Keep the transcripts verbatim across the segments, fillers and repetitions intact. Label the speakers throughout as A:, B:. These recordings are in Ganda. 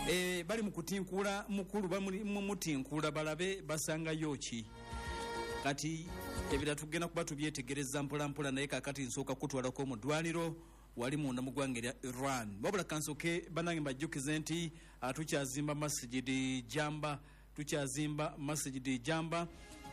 A: eh bali mukutinkula mukulu bamuli mutinkula balabe basanga yoki kati ebira tugenda kuba tubyetegereza mpola mpola naye kakati nsoka kutwala ko mudwaliro wali mu namugwangerya Iran babula kansoke banange bajukize nti tukyazimba masjidi Jamba tukyazimba masjidi Jamba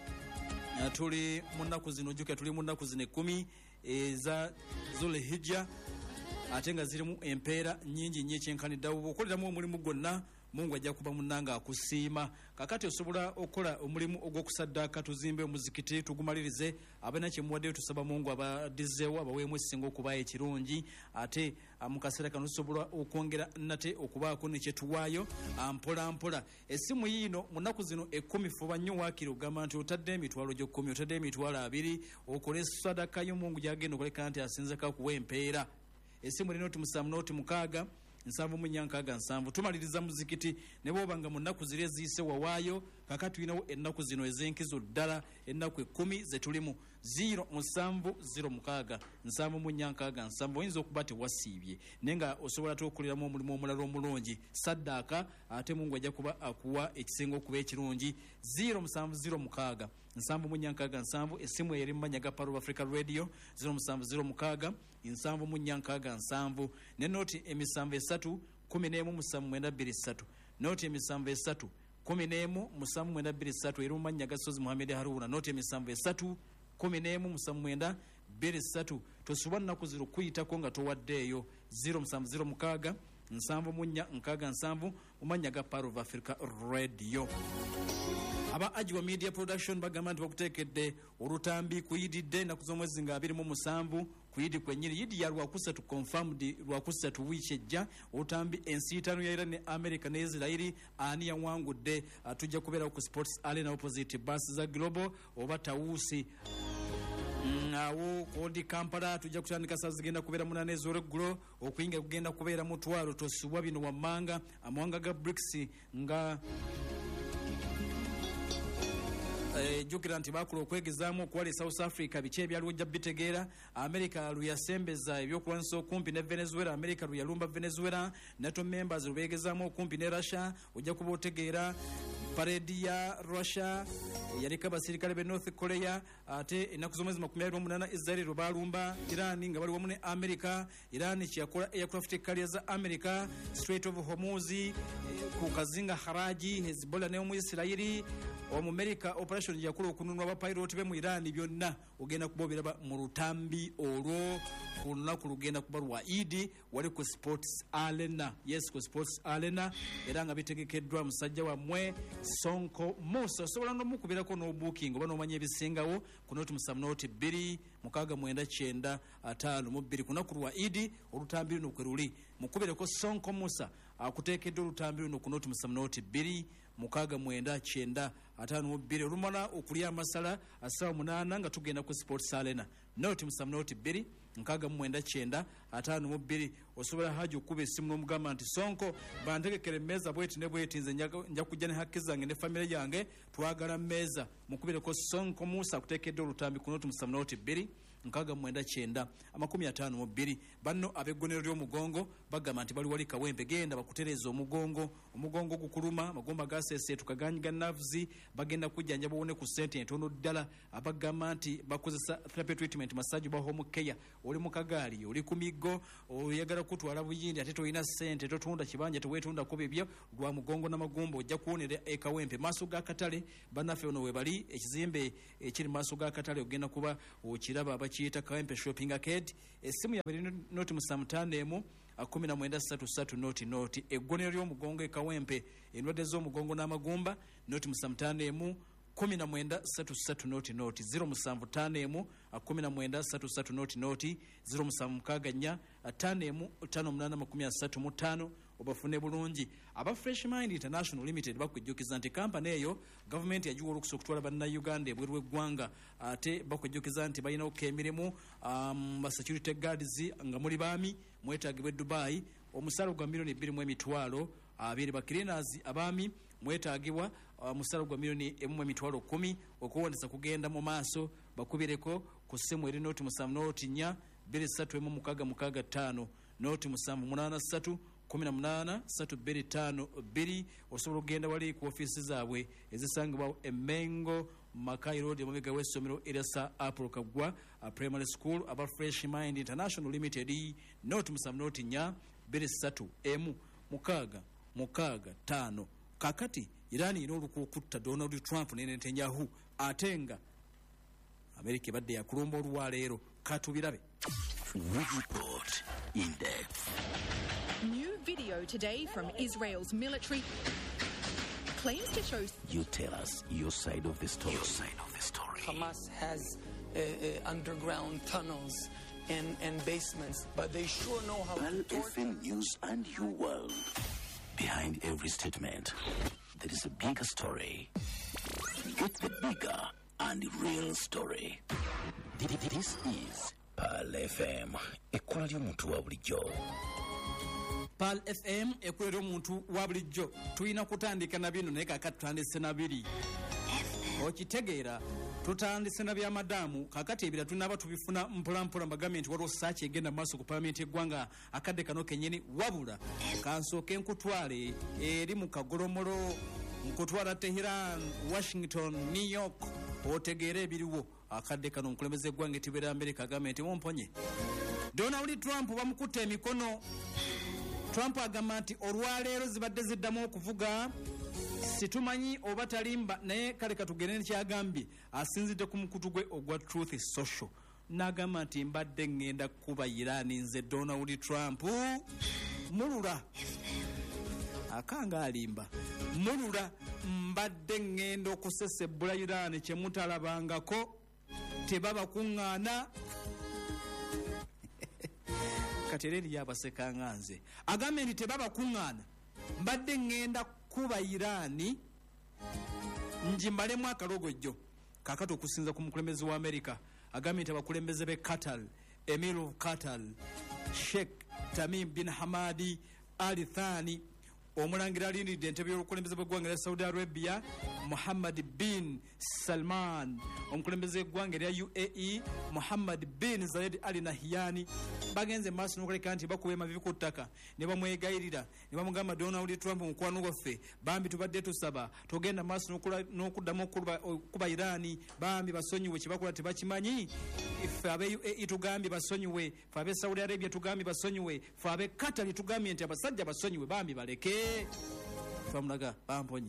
A: tuli munaku zino juke tuli munaku zine kumi eza zule hijja atenga zirimu empeera nyingi nnyo ekyenkanidde okoleramu omulimu gwonna Mungu ajja kuba munanga akusiima kakati osobola okola omulimu ogw'okusaddaaka tuzimbe omuzikiti tugumalirize abena kyemuwaddeyo tusaba Mungu abadizeewo abaweemu ekisinga okuba ekirungi ate mu kaseera kano tusobola okwongera nate okubaako ne kyetuwaayo mpola mpola essimu yiino mu nnaku zino ekkumi fuba nnyo waakiri ogamba nti otadde emitwalo gy'ekkumi otadde emitwalo abiri okole sadaka y'Omungu gy'agenda okoleka nti asinzeko okuwa empeera essimu lino ti musanvu n'oti mukaaga nsanvu mu nyankaaga nsanvu tumaliriza muzikiti ne bw'obanga mu nnaku ziri eziise wawaayo kakati tulinawo ennaku zino ez'enkizo ddala ennaku ekkumi ze tulimu ziro musanvu ziro mukaaga nsanvu mu nyankaaga nsanvu oyinza okuba tewasiibye naye nga osobola tuokoleramu omulimu omulala omulungi saddaaka ate Mungu ajja kuba akuwa ekisinga okuba ekirungi ziro musanvu ziro mukaaga nsanvu mu nyankaaga nsanvu essimu eri mu mannya ga Paro Africa Radio ziro musanvu ziro mukaaga nsanvu mu nyankaaga nsanvu ne nooti emisanvu esatu kumi n'emu musanvu mwenda bbiri ssatu nooti emisanvu esatu kumi n'emu musanvu mwenda bbiri ssatu eri mu mannya ga Sozi Muhammad Haruna nooti emisanvu esatu kumi n'emu musanvu mwenda bbiri ssatu tosuba nnaku ziro kuyitako nga towaddeeyo ziro musanvu ziro mukaaga nsanvu mu nnya nkaaga nsanvu mu mannya ga Paro Africa Radio. Aba Ajiwa Media Production bagamba nti bakuteekedde olutambi kuyididde na kuzomwezi nga abiri mu musanvu kuyidi kwennyini yidi ya lwakusatu confirmed lwakusatu wiiki ejja olutambi ensiitano ya Iran ne America ne Israel ani yawangudde atujja kubeera ku Sports Arena opposite bus za Global oba Tawusi awo kodi Kampala tujja kutandika saa zigenda kubeera munane ez'olweggulo okuyinga kugenda kubeera mutwalo tosubwa bino wammanga amawanga ga B R I C S nga Eh, jukira nti bakula okwegezaamu okuwala South Africa biki ebyaliwo ojja bitegeera America luyasembeza ebyokulwanisa okumpi ne Venezuela America luyalumba Venezuela NATO members lubegezaamu okumpi ne Russia ojja kuba otegeera parade ya Russia yalika basirikale be North Korea ate ennaku z'omwezi makumi abiri n'omunaana Israel lubaalumba Iran nga bali wamu ne America Iran kyakola aircraft carrier za America Strait of Hormuz eh, ku kazinga haraji Hezbollah ne mu Israel omu America operation yakula okununwa ba pilot be mu Iran byonna ogenda kubobera mu lutambi olwo kunaku lugenda kuba lwa Eid wali ku Sports Arena yes ku Sports Arena era nga bitegekeddwa musajja wa mwe Sonko Musa sobola no mukubirako no booking oba no manye bisingawo kunoti musamnoti bbiri mukaaga mwenda kyenda ataano mu bbiri kunaku lwa Eid olutambi no kweruli mukubireko Sonko Musa akuteekeddwa olutambi no kunoti musamnoti bbiri mukaaga mwenda kyenda ataano mu bbiri olumala okulya amasala asawa munaana nga tugenda ku Sports Arena noti musamnoti bbiri nkaaga mwenda kyenda ataano mu bbiri osobola haji okuba essimu n'omugamba nti Sonko bantegekere mmeeza bweti ne bweti nze nja kujja ne hakki zange ne famire yange twagala mmeeza mukubireko Sonko Musa akuteekeddwa olutambi ku noti musamnoti bbiri nkaaga mwenda kyenda amakumi ataano mu bbiri banno ab'eggonero ly'omugongo bagamba nti bali wali kawempe genda bakutereeza omugongo omugongo gukuluma amagomba gaseese tukaganyiga nerves bagenda kujjanja bawone ku ssente entono ddala abagamba nti bakozesa therapy treatment massage ba home care oli mu kagaali oli ku miggo oyagala kutwala buyindi ate toyina ssente totunda kibanja teweetunda ku bibyo lwa mugongo n'amagumba ojja kuwonera ekawempe maaso ga katale bannaffe ono we bali ekizimbe ekiri maaso ga katale ogenda kuba okiraba abakiyita kawempe shopping arcade essimu yabiri noti musamutaano emu kumi na mwenda ssatu ssatu noti noti eggonero ly'omugongo ekawempe endwadde z'omugongo n'amagumba noti musamutaano emu kumi na mwenda ssatu ssatu noti noti ziro musanvu ttaano emu kumi na mwenda ssatu ssatu noti noti ziro musanvu mukaaga nnya ttaano emu ttaano munaana makumi asatu mu ttaano obafune bulungi aba Fresh Mind International Limited bakujjukiza nti kampani eyo government yajiwa olukusa okutwala bannayuganda ebweru w'eggwanga ate bakujjukiza nti balina okka emirimu um, ba security guards nga muli baami mwetaagibwa Dubai omusalo gwa milioni bbiri mu emitwalo abiri ba cleaners abaami mwetaagibwa omusalo gwa milioni emu mu emitwalo kumi okuwondesa kugenda mu maaso bakubireko ku ssimu eri noti musanvu noti nnya bbiri ssatu emu mukaaga mukaaga ttaano noti musanvu munaana ssatu kumi na munana satu bbiri ttaano bbiri osobola okugenda wali ku ofiisi zaabwe ezisangibwa Emengo Makai Road emabega w'essomero erya Apple Kagwa Primary School aba Fresh Mind International Limited noti musanvu noti nnya bbiri ssatu emu mukaaga mukaaga ttaano. Kakati Iran ina olukukutta Donald Trump ne Netanyahu ate nga Amerika ebadde yakulumba olwaleero katubirabe.
B: We report in depth.
C: New video today from Israel's military claims to show.
B: You tell us your side of the story. Your side of the story.
D: Hamas has uh, uh, underground tunnels and, and basements, but they sure know how
B: Pal
D: to
B: F M News and your world. Behind every statement, there is a bigger story. Get the bigger and real story. This is Pal F M, ekkola ly'omuntu wa bulijjo.
A: Pal F M ekwera omuntu wa bulijjo. Tulina kutandika na bino naye kakati tutandise na biri. Okitegeera tutandise na by'amadaamu kakati ebira tunaba tubifuna mpolampola gavumenti waliwo saaki egenda maaso ku paalamenti y'eggwanga akadde kano kennyini wabula kansooke nkutwale eri mu kagolomolo nkutwala Tehran, Washington, New York otegeera ebiriwo akadde kano omukulembeze eggwanga etibera Amerika gavumenti mumponye. Donald Trump bamukutte emikono. Trump agamba nti olwaleero zibadde ziddamu okuvuga situmanyi oba talimba naye kale katugende nekyagambye asinzidde ku mukutu gwe ogwa Truth Social n'agamba nti mbadde ngenda kuba Iran nze Donald Trump mulula akanga alimba mulula mbadde ngenda okusesebbula Iran kyemutalabangako tebaba kuŋŋaana katereri yabasekanga nze agambe nti tebaba kuŋŋaana mbadde ngenda kuba Irani njimbalemu akalogojjo kakati okusinza ku mukulembeze wa Amerika agambe nti abakulembeze be Qatar, Emir of Qatar, Sheikh Tamim bin Hamadi Al Thani, omulangira alindiridde entebe y'obukulembeze bw'eggwanga lya Saudi Arabia Muhammad bin Salman, omukulembeze w'eggwanga lya U A E Muhammad bin Zayed Al Nahyan bagenze maaso n'okuleka nti bakuba emavivi ku ttaka ne bamwegayirira ne bamugamba Donald Trump mukwano gwaffe bambi tubadde tusaba togenda maaso n'okuddamu okuba Irani bambi basonyiwe kyebakola tebakimanyi ffe abe U A E tugambye basonyiwe ffe abe Saudi Arabia tugambye basonyiwe ffe abe Qatar tugambye nti abasajja basonyiwe bambi baleke famulaga bamponyi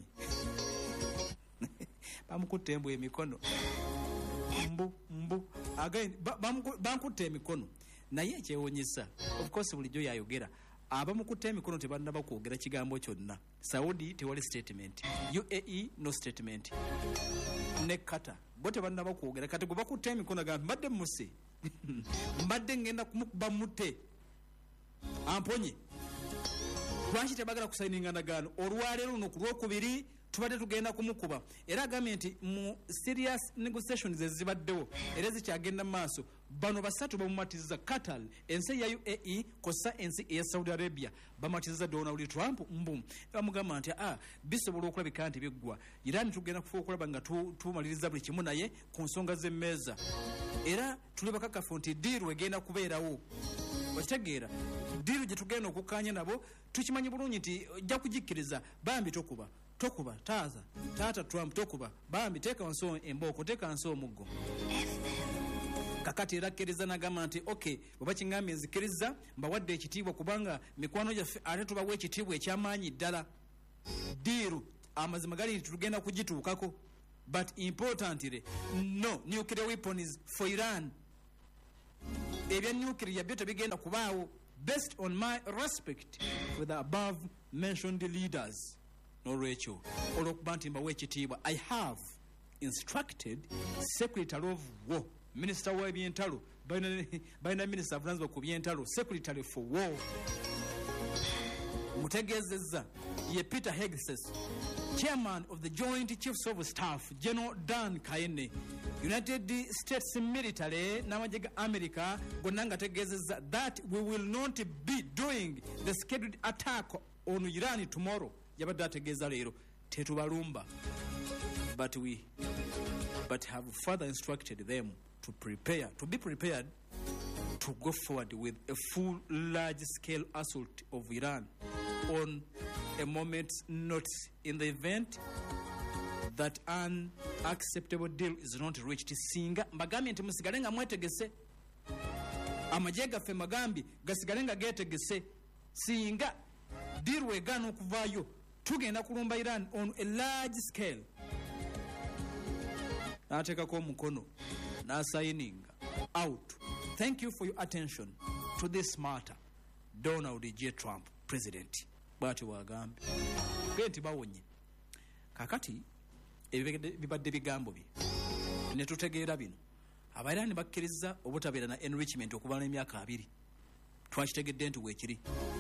A: bamukutte embwa emikono mbu mbu again bamukutte emikono naye ekyewonyesa of course bulijjo yayogera abamukutte emikono tebannaba kwogera kigambo kyonna. Saudi tewali statement, U A E no statement, ne Qatar bo tebannaba kwogera kati gwe bakutte emikono gamba mbadde muse mbadde ngenda kumukuba mutte amponye. Lwaki tebagala kusayininga ndagaano olwaleero luno ku lwokubiri tubadde tugenda kumukuba era agambye nti mu serious negotiations ezibaddewo era zikyagenda mu maaso bano basatu bamumatiza Qatar, ensi ya U A E kosa ensi eya Saudi Arabia bamatiza Donald Trump mbu bamugamba nti ah bisobola okulabika nti biggwa Iran tugenda kufuuka okulaba nga tumaliriza buli kimu naye ku nsonga z'emmeeza era tuli bakakafu nti diiru egenda kubeerawo. Okitegeera diiru gye tugenda okukkaanya nabo tukimanyi bulungi nti ojja kugikkiriza bambi tokuba tokuba taaza taata Trump tokuba bambi teeka wansi embooko teeka wansi omuggo. Kakati era akkiriza n'agamba nti okay bwe bakingambye nzikiriza mbawadde ekitiibwa kubanga mikwano gyaffe ate tubawa ekitiibwa ekyamaanyi ddala. Diiru amazima gali nti tugenda kugituukako but importantly no nuclear weapons for Iran. Ebya nuclear byo tebigenda kubaawo based on my respect for the above mentioned leaders. N'olwekyo olw'okuba nti mbawa ekitiibwa I have instructed Secretary of War, Minister w'ebyentalo balina Minister avunaanyizibwa ku byentalo, Secretary for War mutegeezezza ye Peter Hegseth, Chairman of the Joint Chiefs of Staff General Dan Kaine, United States Military n'amagye ga America gonna nga tegeezezza that we will not be doing the scheduled attack on Iran tomorrow. Yabadde ategeeza leero tetubalumba but we but have further instructed them to prepare to be prepared to go forward with a full large-scale assault of Iran on a moment's notice in the event that an acceptable deal is not reached. Singa mbagambye nti musigale nga mwetegese, amagye gaffe magambi gasigale nga geetegese, singa deal weegaana okuvaayo tugenda kulumba Iran on a large scale. N'ateekako omukono n'asayininga out. Thank you for your attention to this matter. Donald J. Trump, President. Bw'atyo bw'agambye. Ge nti bawonye. Kakati ebibadde bigambo bye ne tutegeera bino. Abayirani bakkiriza obutabeera na enrichment okuva n'emyaka abiri. Twakitegedde nti weekiri.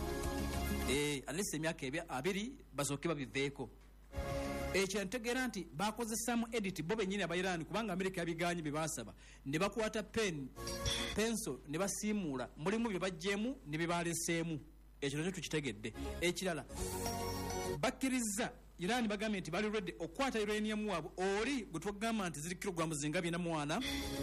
A: Eh, unless emyaka ebya abiri basooke babiveeko. Ekyo ntegeera nti bakozesaamu edit bo bennyini Abayirani kubanga Amerika yabiganye bye baasaba. Ne bakwata pen, pencil ne basiimuula. Mulimu bye bajjeemu ne bye baleseemu. Ekyo nakyo tukitegedde. Ekirala bakkiriza Iran bagambye nti bali ready okukwata uranium waabwe oli gwe tugamba nti ziri kilogrammu zinga bina mu ana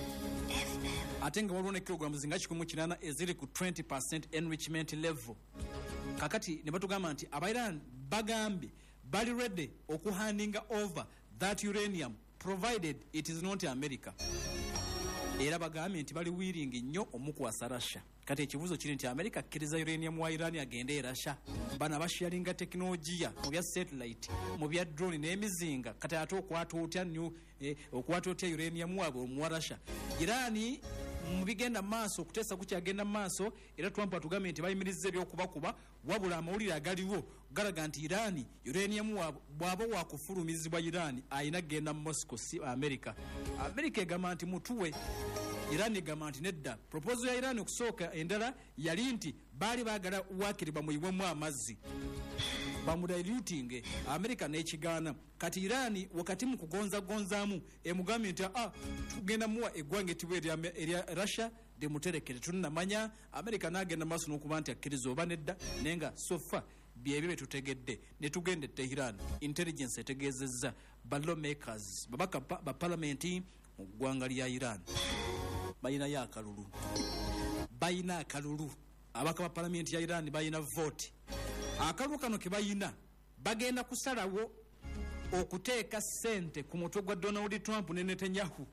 A: ate nga waliwo ne kilogrammu zinga kikumi kinaana eziri ku twenty percent enrichment level. Kakati ne batugamba nti Abayirani bagambye bali ready okuhandinga over that uranium provided it is not America. Era bagambye nti bali willing nnyo omukwasa Russia. Kati ekibuzo kiri nti America akkiriza uranium wa Iran agende e Russia. Bana basharinga teknologiya mu bya satellite, mu bya drone n'emizinga. Kati ate okwata otya nnyo eh, okwata otya uranium wabwe mu Russia. Iran mu bigenda maaso okuteesa kukyagenda maaso, era Trump atugambye nti bayimiriza ebyokubakuba wabula amawulire agaliwo galaga nti Iran uranium bw'aba wakufulumizibwa Iran ayina genda Moscow si America. America egamba nti mutuwe, Iran egamba nti nedda. Proposal ya Iran okusooka endala yali nti baali baagala wakiribwa muyiwemu amazzi bamudiluting, America n'ekigaana. Kati Iran wakati mu kugonzagonzaamu emugambye nti ah tugenda muwa eggwanga etibwa erya Russia de muterekere tunnamanya. America n'agenda maaso n'okuba nti akkiriza oba nedda, naye nga sofa byebyo bye tutegedde ne tugende Tehran. Intelligence etegeezezza ba lawmakers babaka ba parliament mu ggwanga lya Iran bayina ya akalulu, bayina akalulu. Abaka ba parliament ya Iran bayina vote. Akalulu kano ke bayina bagenda kusalawo okuteeka ssente ku mutwe gwa Donald Trump ne Netanyahu.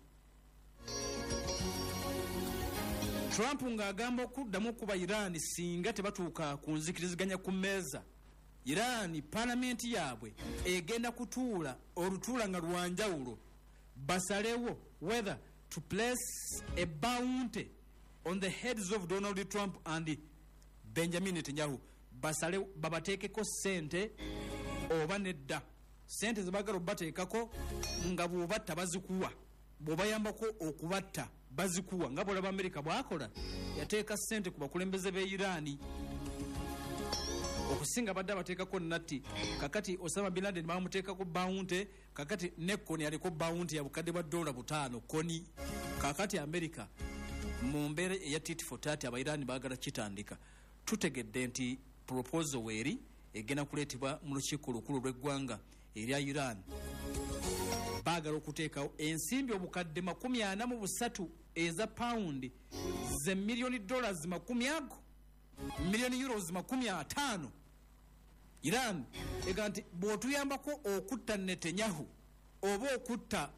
A: Trump ng'agamba okuddamu okuba Iran singa tebatuuka ku nzikiriziganya ku mmeeza. Iran parliament yaabwe egenda kutuula olutuula nga lwanjawulo basalewo whether to place a bounty on the heads of Donald Trump and Benjamin Netanyahu. Basale babateekeko ssente oba nedda. Ssente zebagala obateekako nga bw'obatta bazikuwa, bw'obayambako okubatta bazikuwa. Nga bw'olaba Amerika bw'akola yateeka ssente ku bakulembeze b'e Iran okusinga badde abateekako natti. Kakati Osama bin Laden bamuteekako bounty, kakati ne Koni aliko bounty ya bukadde bwa dola butaano Koni. Kakati Amerika mu mbeera eya tit for tat Abayirani baagala kitandika. Tutegedde nti proposal weeri egenda kuleetebwa mu lukiiko lukulu lw'eggwanga erya Iran. Baagala okuteekawo ensimbi obukadde makumi ana mu busatu eza paundi ze miliyoni dollars makumi ago, miliyoni euros makumi ataano. Iran ega nti bw'otuyambako okutta Netanyahu oba okutta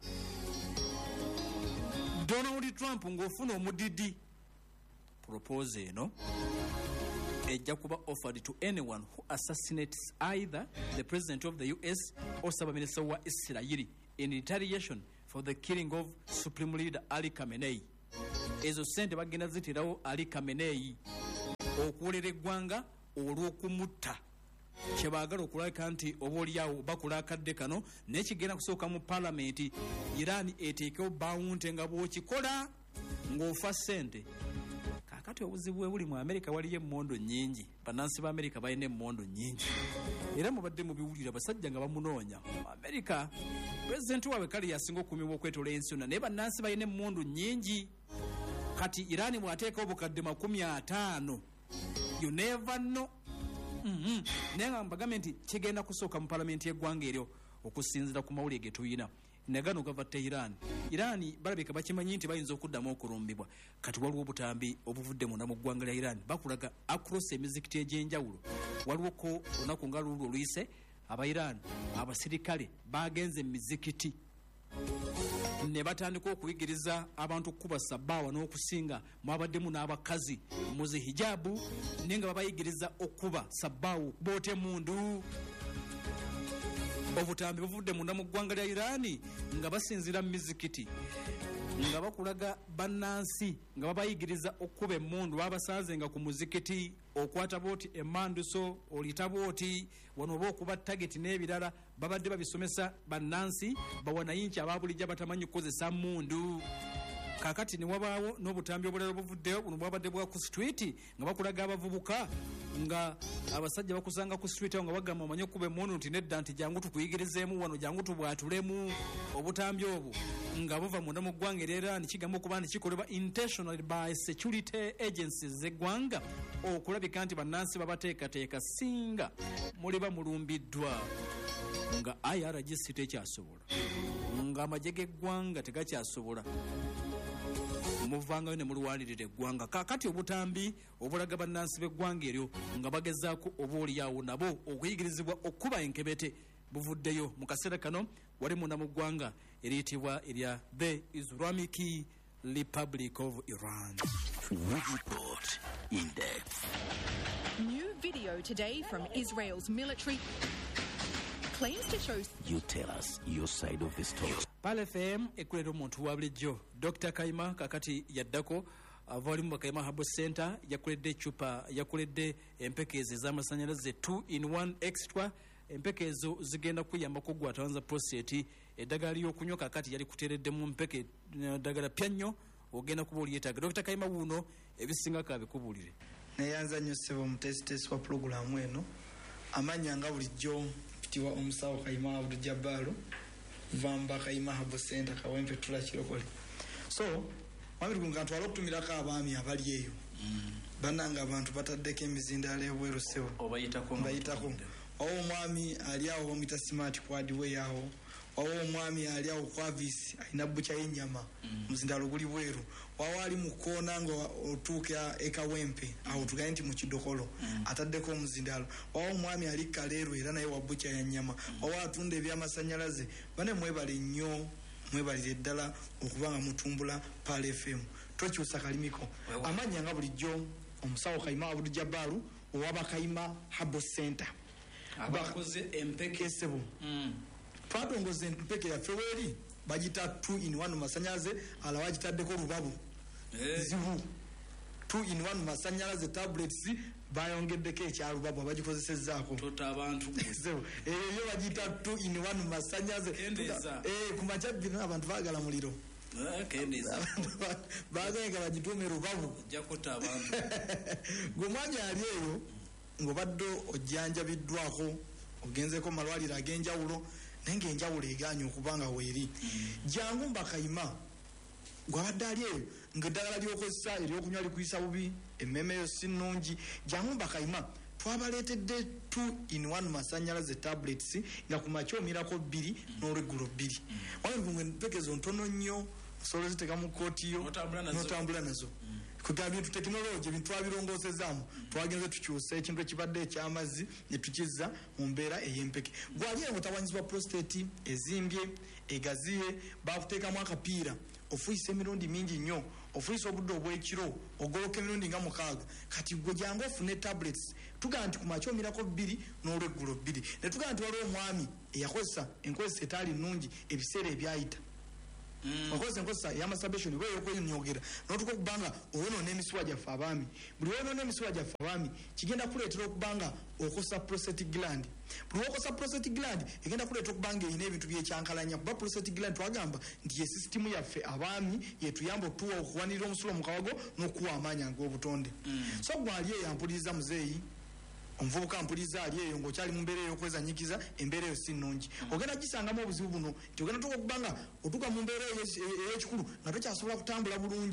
A: Donald Trump ng'ofuna omudidi. Propose eno ejja kuba offered to anyone who assassinates either the president of the U S or Ssaabaminisita wa Isirayiri in retaliation for the killing of Supreme Leader Ali Khamenei. Ezo ssente bagenda zitirawo Ali Khamenei okuwolera eggwanga olw'okumutta. Kye baagala okulabika nti oba oliawo bakulakadde kano n'ekigenda kusooka mu palamenti Iran eteekewo bounty nga bw'okikola ng'ofa ssente. Kakati obuzibu bwe buli mu Amerika waliyo emmondo nnyingi. Bannansi ba Amerika balina emmondo nnyingi. Era mubadde mubiwulira basajja nga bamunoonya. Mu Amerika pulezidenti waabwe kale yasinga okuumibwa okwetoola ensi yonna naye bannansi balina emmondo nnyingi. Kati Iran bw'ateekawo obukadde makumi ataano. You never know. Naye nga mbagambe nti kigenda kusooka mu palamenti y'eggwanga eryo okusinziira ku mawulire ge tuyina. negano gava Iran. Iran balabika bakimanyi nti bayinza okuddamu okulumbibwa. Kati waliwo obutambi obuvudde munda mu ggwanga lya Iran bakulaga across emizikiti egy'enjawulo. Waliwo ko olunaku nga lulu oluyise aba Iran abasirikale bagenze emizikiti ne batandika okuyigiriza abantu okuba sabbaawa n'okusinga mwabaddemu n'abakazi muzi hijabu nenga babayigiriza okuba sabbaawa boote mundu. Obutambi buvudde munda mu ggwanga lya Irani nga basinzira mu mizikiti nga bakulaga bannansi nga babayigiriza okuba emmundu babasanze nga ku muzikiti okwata booti emmanduso olita booti wano oba okuba tageti n'ebirala babadde babisomesa bannansi bawanayinki ababulijja batamanyi kukozesa mmundu. Kakati ne wabaawo n'obutambi obulala obuvuddeyo buno bwabadde bwa ku street nga bakulaga abavubuka nga abasajja bakusanga ku street nga bagamba omanyi okuba emmundu nti nedda nti jangu tukuyigirizeemu wano jangu tubwatulemu. Obutambi obwo nga buva munda mu ggwanga era nikigamba okuba nti kikolebwa intentionally by security agencies z'eggwanga okulabika nti bannansi babateekateeka singa muliba mulumbiddwa nga I R G C tekyasobola nga amagye g'eggwanga tegakyasobola muvangayo ne mulwanirira eggwanga. Kakati obutambi obulaga bannansi b'eggwanga eryo nga bagezaako oba oliyawo nabo okuyigirizibwa okuba enkebete buvuddeyo mu kaseera kano wali munda mu ggwanga eriyitibwa erya the Islamic Republic of Iran.
B: Report in depth.
C: New video today from Israel's military claims to show.
B: You tell us your side of the story.
A: Pal F M ekulera omuntu wa bulijjo Doctor Kaima kakati yaddako avali mu Kaima Habo Center yakuledde ecupa yakuledde empekeeze z'amasannyalaze two in one extra. Empekeezo zigenda kuyambako gwa atawanza prostate eddagala ly'okunywa kakati yali kuteredde mu mpeke eddagala pya nnyo ogenda kuba olyetaaga. Doctor Kaima wuno ebisinga kabikubuulire.
E: Neyanza nnyo ssebo omutesitesi wa pulogulaamu eno amanya nga bulijjo mpitibwa omusawo Kaima Abdul Jabbaru Vamba Kaima Habo Center Kawempe Tula Kirokole. So wabiri nga ntwala okutumirako abaami abali eyo bananga abantu bataddeko emizindaalo ebweru ssebo
A: obayitako
E: bayitako owo omwami ali awo bamuyita smart quad we yawo owo omwami ali awo kwavisi alina bbuca y'ennyama omuzindaalo guli bweru wawo ali mu koona nga otuuka ekawempe awo tugane nti mu kidokolo ataddeko omuzindaalo wawo omwami ali kaleero era naye wa bbuca ya nnyama wawo atunda ebyamasannyalaze bane mwebale nnyo mwebalire ddala okuba nga mutumbula Pal F M tokyusa kalimiko amanya nga bulijjo omusawo Kaima Abdul Jabbaru owaba Kaima Habo Center
A: abakoze empeke
E: sebo twatongoze empeke yaffe weeri bagita two in one masannyalaze ala bagitaddeko lubabu zibu two in one masannyalaze tablets bayongeddeko ekyalubabu abagikozesezzaako
A: tota abantu
E: eyo bagita two in one masannyalaze kumakya bino abantu baagala muliro baagala bagituume lubabu
A: jakota abantu
E: gw'omwami ali eyo ng'obadde ojjanjabiddwako ogenzeko malwaliro ag'enjawulo naye ng'enjawulo eganye okuba nga weeri jangu mba Kaima gw'abadde ali eyo ng'eddagala ly'okozesa ery'okunywa likuyisa bubi emmeme yo si nnungi jangu mba Kaima twabaleetedde two in one masannyalaze tablets nga ku makya omirako bbiri n'olweggulo bbiri wabiri ng'empekezo ntono nnyo osobola ziteeka mu kootiyo n'otambula nazo kugira bintu tekinologi bintu twabirongoosezaamu twagenze tukyusa ekintu ekibadde eky'amazzi ne tukizza mu mbeera ey'empeke gwali engo tawanyizibwa prostate ezimbye egaziye bakuteekamu akapiira ofuyisa emirundi mingi nnyo ofuyisa obudde obw'ekiro ogoloka emirundi nga mukaaga kati gwe jangu ofune tablets tugaa nti ku makya omirako bbiri n'olweggulo bbiri ne tugaa nti waliwo omwami eyakozesa enkozesa etaali nnungi ebiseera ebyayita okoze enkozesa y'amasturbation bwe y'okwenyogera n'otuka okubanga oyonoona emisuwa gyaffe abaami buli woyonoona emisuwa gyaffe abaami kigenda kuleetera okubanga okosa prostate gland buli wokosa prostate gland egenda kuleetera okubanga erina ebintu byekyankalanya kuba prostate gland twagamba nti ye sisitimu yaffe abaami yetuyamba otuwa okuwanirira omusulo mu kawago n'okuwa amaanyi ag'obutonde so gwali eyo ampuliriza muzeeyi omuvubuka mpuliriza ali eyo ng'okyali mu mbeera ey'okwezanyikiza embeera eyo si nnungi ogenda gisangamu obuzibu buno nti ogenda tuka okubanga otuuka mu mbeera ey'ekikulu nga tokyasobola kutambula bulungi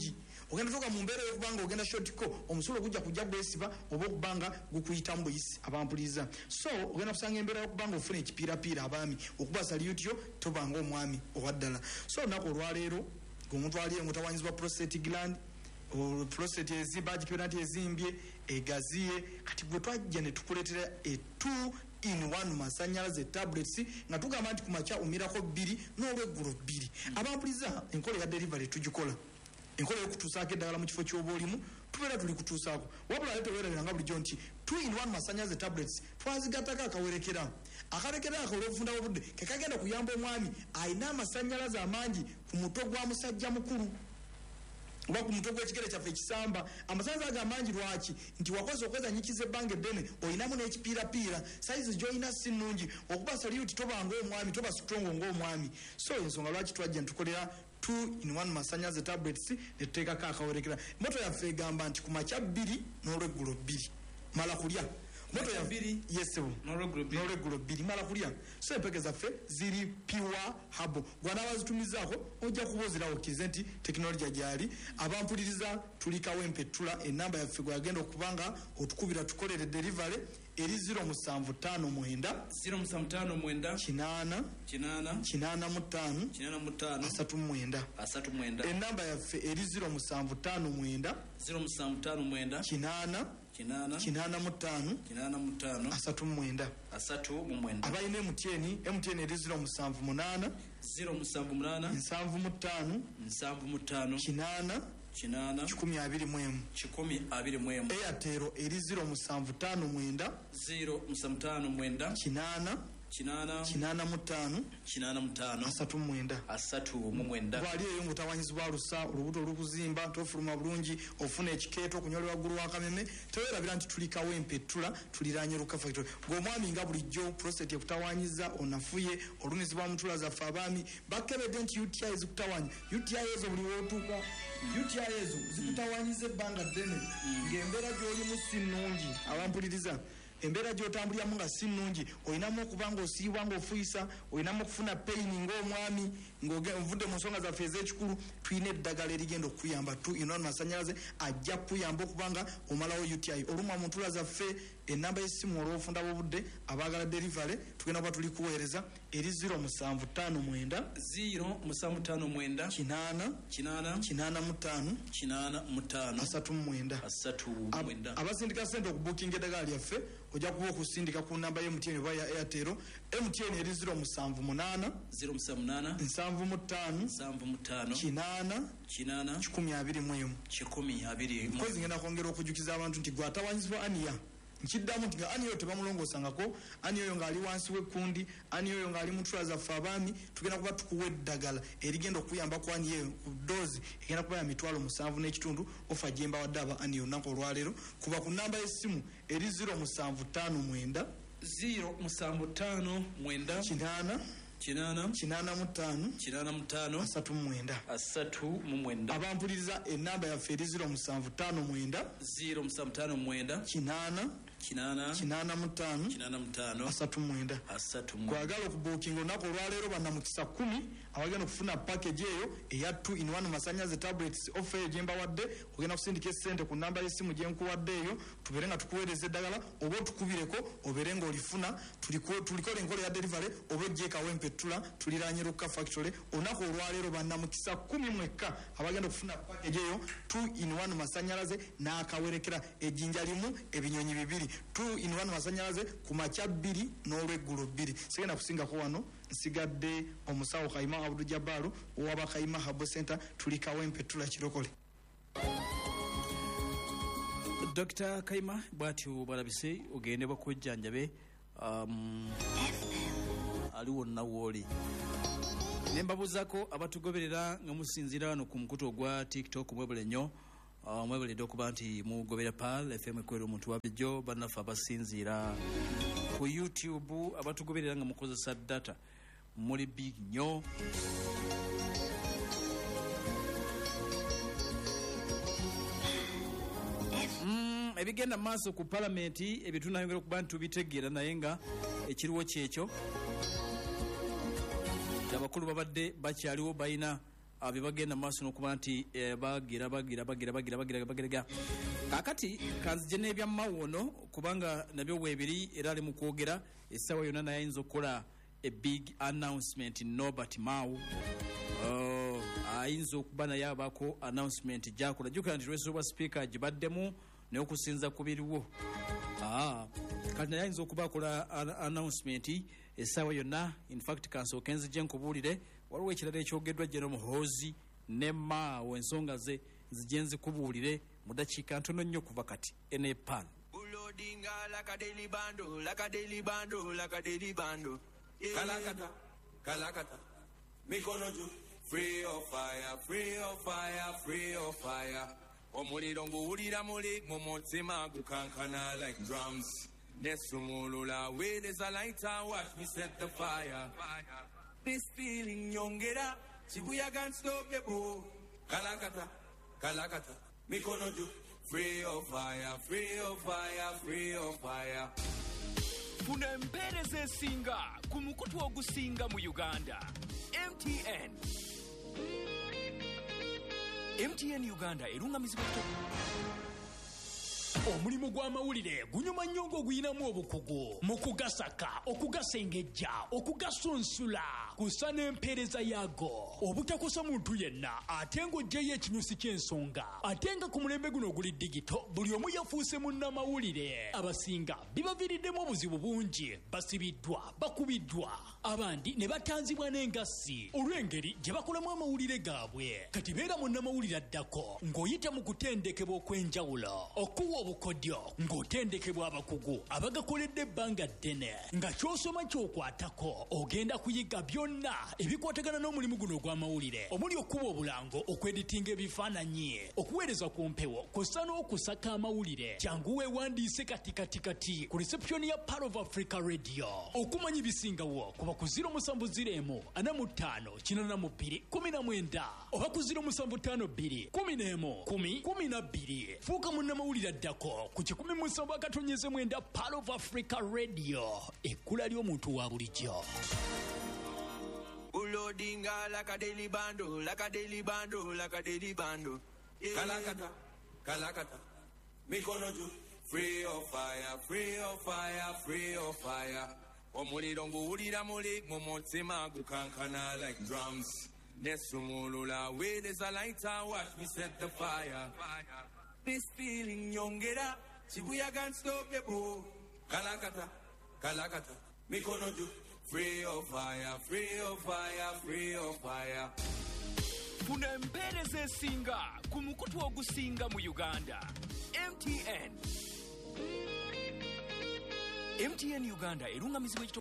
E: ogenda toka mu mbeera y'okubanga ogenda shotiko omusolo gujja kujja gwesiba oba okubanga gukuyitamu buyisi abampuliza so ogenda kusanga embeera y'okubanga ofuna ekipiirapiira abaami okuba salutyo tobanga omwami owaddala so olunaku olwaleero omuntu ali mutawanyizibwa prostate gland prostate ezimba agikibera nti ezimbye egaziye kati gwe twajja ne tukuleetera e two in one masanyalaze tablets nga tugamba nti kumakya omirako bbiri n'olweggulo bbiri abampuliza enkola ya delivery tugikola enkola y'okutuusaako eddagala mu kifo ky'oba olimu tubeera tuli kutuusaako wabula ale teweerabiranga bulijjo nti two in one masanyalaze tablets twazigattako akawerekera akawerekera ako olw'obufunda bw'obudde kekagenda kuyamba omwami alina amasanyalaze amangi ku mutwe gwa musajja mukulu oba ku mutwe gw'ekigere kyaffe ekisamba amasanyalaze ago amangi lwaki nti wakoze okwezanyikiza ebbanga eddene olinamu n'ekipiirapiira sayizi gy'olina si nnungi okuba saliyuti toba ng'omwami toba sitongo ng'omwami so ensonga lwaki twajja ntukolera two in one masanyalaze tablets netuteekako akawerekera moto yaffe egamba nti ku makya bbiri n'olweggulo bbiri mala kulya moto ya bbiri yesewo n'olweggulo bbiri mala kulya so empeke zaffe ziri pure habo gwanabazitumizaako ojja kuba ozirawo okkirize nti tekinologiya gyali abampuliriza tulikawo empettula enamba yaffe gweyagenda okubanga otukubira tukolere delivery eri zero musanvu ttaano mwenda
A: zero musanvu ttaano mwenda
E: kinaana
A: kinaana
E: kinaana mu ttaano
A: kinaana mu ttaano
E: asatu mu mwenda
A: asatu mwenda
E: enamba yaffe eri zero musanvu ttaano mwenda
A: zero musanvu ttaano mwenda
E: kinaana
A: kinaana
E: kinaana mu ttaano
A: kinaana mu ttaano
E: asatu mu mwenda
A: asatu mu mwenda
E: abalina emutiyeni emutiyeni eri zero musanvu munaana
A: zero musanvu munaana
E: nsanvu mu ttaano
A: nsanvu mu ttaano
E: kinaana
A: kinaana
E: kikumi abiri mu emu
A: kikumi abiri mu emu
E: eyatero eri zero musanvu ttaano mwenda
A: zero musanvu ttaano mwenda
E: kinaana
A: kinaana
E: kinaana mu ttaano
A: kinaana mu ttaano
E: asatu mu mwenda
A: asatu mu mwenda
E: gwali eyo ng'otawanyizibwa lusa olubuto olukuzimba tofuluma bulungi ofuna ekikeeto okunyolera waggulu wakameme teweerabira nti tulikawo empettula tuliraanye luka factory ng'omwami nga bulijjo prostate ekutawanyiza onafuye olumizibwa mutula zaffe abaami bakebedde nti uti ezikutawanya uti ezo buli wootuuka uti ezo zikutawanyiza ebbanga ddene ng'embeera gy'olimu si nnungi abampuliriza embeera gy'otambuliramu nga si nnungi olinamu okuba ng'osiibwa ng'ofuyisa olinamu okufuna peyini ng'omwami ng'ovudde mu nsonga zaffe ez'ekikulu tulina eddagala erigenda okuyamba tu inona masanyalaze ajja kuyamba okubanga omalawo uti olumwa mu ntula zaffe enamba y'essimu olw'obufunda bw'obudde abaagala delivery tugenda kuba tuli kuweereza eri zero musanvu ttaano mwenda
A: zero musanvu ttaano mwenda
E: kinaana
A: kinaana
E: kinaana mu ttaano
A: kinaana mu ttaano
E: asatu mu mwenda
A: asatu mu mwenda
E: abasindika ssente okubukinga eddagala lyaffe ojja kuba okusindika ku namba ya mtn oba ya airtel mtn eri zero musanvu munaana
A: zero musanvu munaana
E: nsanvu mu ttaano
A: nsanvu mu ttaano
E: kinaana
A: kinaana
E: kikumi abiri mu emu
A: kikumi abiri mu
E: mpozi ngenda kwongera okujjukiza abantu nti gwatawanyizibwa aniya nkiddamu nti nga ani oyo tebamulongoosangako ani oyo ng'ali wansi w'ekkundi ani oyo ng'ali mu ntula zaffe abaami tugenda kuba tukuwa eddagala erigenda okuyambako ani eyo ku doozi egenda kuba ya mitwalo musanvu n'ekitundu ofa gye mbawadde aba ani olunaku olwaleero kuba ku nnamba y'essimu eri zero musanvu ttaano mwenda
A: zero musanvu ttaano mwenda
E: kinaana
A: kinaana
E: kinaana mu ttaano
A: kinaana mu ttaano
E: asatu mu mwenda
A: asatu mu mwenda
E: abampuliriza ennamba yaffe eri zero musanvu ttaano mwenda
A: zero musanvu ttaano mwenda
E: kinaana
A: kinaana
E: kinaana mu ttaano
A: kinaana mu ttaano
E: asatu mu mwenda
A: asatu mu
E: gwagala okubuukinga olunaku olwaleero bannamukisa kumi abagenda okufuna package eyo eya two in one masanyalaze tablets offer eyo gye mbawadde ogenda kusindika essente ku nnamba y'essimu gye nkuwadde eyo tubeere nga tukuweereza eddagala oba otukubireko obeere ng'olifuna tulikola enkola ya delivery oba ojjeekawo empettula tuliraanye luka factory olunaku olwaleero bannamukisa kumi mwekka abagenda okufuna package eyo two in one masanyalaze n'akawerekera ejjinja limu ebinyonyi bibiri two in one masanyalaze ku makya bbiri n'olweggulo bbiri sigenda kusingako wano nsigadde omusawo Kayima Abdul Jabbaru owaba Kayima Habo Center tulikawo empettula kirokole.
A: Doctor Kayima bwatyo balabise ogende bakujjanjabe um, aliwo nawooli nembabuuzako abatugoberera nga musinziira wano ku mukutu ogwa TikTok mwebule nnyo uh, mwebuledde okuba nti mugobera Pal F M ekwera omuntu wabijjo bannaffe abasinziira ku YouTube abatugoberera nga mukozesa data muli big nnyo mm, ebigenda maaso ku palamenti ebitunayongera okuba nti tubitegeera naye nga ekiriwo kyekyo abakulu babadde bakyaliwo balina bye bagenda maaso n'okuba nti bagira bagira bagira bagira bagira bagira kakati kanzije n'ebya mawono kubanga nabyo webiri era ali mu kwogera essaawa yonna naye ayinza okukola a big announcement Norbert Mao uh, ayinza okuba naye abaako announcement gyakola jjukira nti lwesoba speaker gibaddemu naye okusinza ku biriwo ah, kati naye ayinza okuba akola announcement essaawa yonna. In fact kansooke nzije nkubuulire waliwo ekirala ekyogeddwa General Muhoozi ne Mao ensonga ze nzije nzikubuulire mu dakiika ntono nnyo kuva kati enepan
F: Ulodinga like a daily bando, like a daily bando, like a daily bando. Kalakata, Kalakata, Mikonoju, free of fire, free of fire, free of fire. Omulidongo ulira muli, momotima gukankana like drums. Nesumulula, where there's a lighter, watch me set the fire. This feeling yongera, Shibuya can't stop the bow. Kalakata, Kalakata, Mikonoju, free of fire, free of fire, free of fire.
G: Kuna mpereze singa kumukutu ogusinga mu Uganda. M T N M T N Uganda erunga mizigo omulimu gw'amawulire gunyuma nnyo ng'oguyinamu obukugu mu kugasaka okugasengejja okugasunsula kusa n'empeereza yaago obutakosa muntu yenna ate ng'oggyeyo ekinyusi ky'ensonga ate nga ku mulembe guno oguli digito buli omu yafuuse munnamawulire abasinga bibaviiriddemu obuzibu bungi basibiddwa bakubiddwa abandi ne batanzibwa n'engassi olw'engeri gye bakolamu amawulire gaabwe kati beera munnamawulire addako ng'oyita mu kutendekebwa okw'enjawulo okuwa obukodyo ng'otendekebwa abakugu abagakoledde ebbanga ddene nga ky'osoma ky'okwatako ogenda kuyiga byonna ebikwatagana n'omulimu guno ogw'amawulire omuli okuba obulango okweditinga ebifaananyi okuweereza ku mpewo kw'ossa n'okusaka amawulire jangu weewandiise kati kati kati ku reception ya Part of Africa Radio okumanya ibisingawo kuba ku ziro musanvu ziro emu ana mu ttaano kinana mu bbiri kumi na mwenda oba ku ziro musanvu ttaano bbiri kumi n'emu kumi kumi na bbiri fuuka munnamawulire addako ku kikumi musanvu akatonyeze mwenda Part of Africa Radio ekkula ly'omuntu wa bulijjo.
F: Ulodinga like a daily bando, like a daily bando, like a daily bando. Kalakata, Kalakata, Mikonoju, free of fire, free of fire, free of fire. Omulidongo ulira muli, momotima gukankana like drums. Nesumulula, where there's a lighter, watch me set the fire. This feeling yongera, Shibuya can't stop the bow. Kalakata, Kalakata, Mikonoju, free of fire, free of fire, free of fire.
G: Kuna mpereze singa kumukutu ogusinga mu Uganda. M T N M T N Uganda erunga mizigo